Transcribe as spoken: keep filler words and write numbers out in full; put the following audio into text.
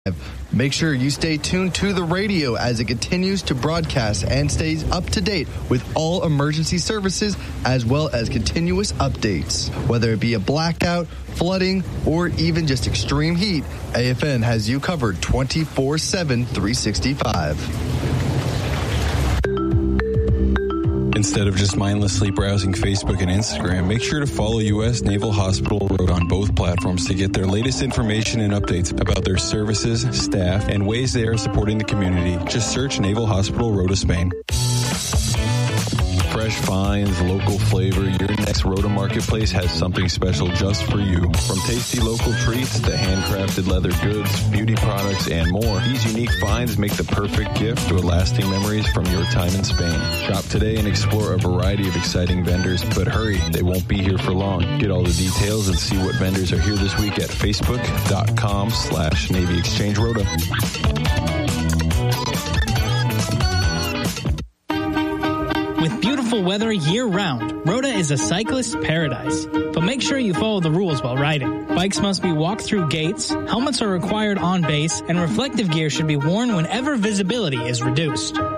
Make sure you stay tuned to the radio as it continues to broadcast and stays up to date with all emergency services as well as continuous updates. Whether it be a blackout, flooding, or even just extreme heat, A F N has you covered twenty-four seven, three sixty-five. Instead of just mindlessly browsing Facebook and Instagram, make sure to follow U S Naval Hospital Road on both platforms to get their latest information and updates about their services, staff, and ways they are supporting the community. Just search Naval Hospital Road of Spain. Fresh finds, local flavor, your next Rhoda Marketplace has something special just for you. From tasty local treats to handcrafted leather goods, beauty products, and more, these unique finds make the perfect gift to lasting memories from your time in Spain. Shop today and explore a variety of exciting vendors, but hurry, they won't be here for long. Get all the details and see what vendors are here this week at facebook.com slash Navy Exchange Rhoda. With beautiful weather year-round, Rhoda is a cyclist's paradise. But make sure you follow the rules while riding. Bikes must be walked through gates, helmets are required on base, and reflective gear should be worn whenever visibility is reduced.